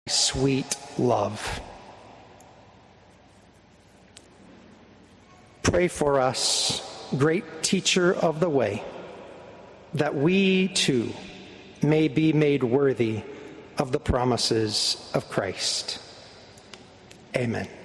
sweet love. Pray for us, great teacher of the way, that we too may be made worthy of the promises of Christ. Amen.